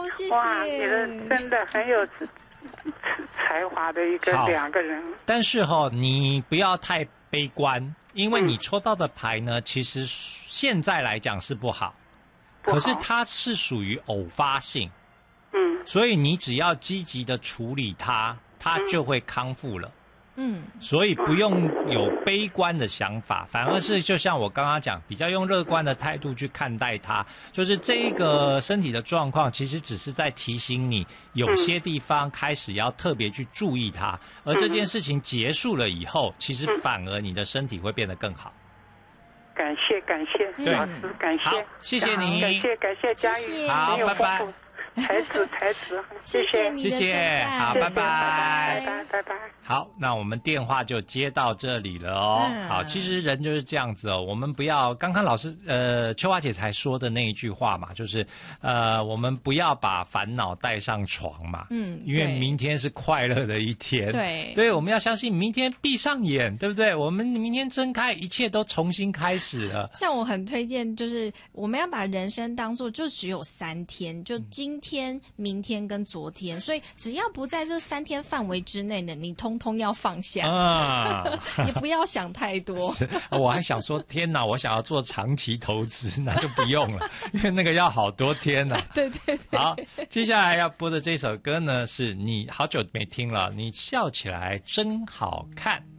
哦，谢谢。 哇，你们真的很有才华的两个人。 但是你不要太悲观，因为你抽到的牌呢，其实现在来讲是不好，可是它是属于偶发性，所以你只要积极的处理它，它就会康复了。所以不用有悲观的想法，反而是就像我刚刚讲，比较用乐观的态度去看待它。就是这个身体的状况，其实只是在提醒你，有些地方开始要特别去注意它。而这件事情结束了以后，其实反而你的身体会变得更好。 感谢老师，感谢， 好，谢谢你， 感谢佳玉， 好，拜拜。 才子， 谢谢你的称赞， 好，拜拜。好，那我们电话就接到这里了哦。好，其实人就是这样子哦，我们不要刚刚老师秋华姐才说的那一句话嘛，就是我们不要把烦恼带上床嘛，因为明天是快乐的一天，对，我们要相信明天闭上眼，对不对？我们明天睁开，一切都重新开始了。 像我很推荐，就是我们要把人生当作就只有3天，就今天、明天跟昨天，所以只要不在这3天范围之内的，你通通要放下也不要想太多。 我还想说，天哪，我想要做长期投资，那就不用了，因为那个要好多天呢。 对。 好，接下来要播的这首歌呢，是你好久没听了，你笑起来真好看。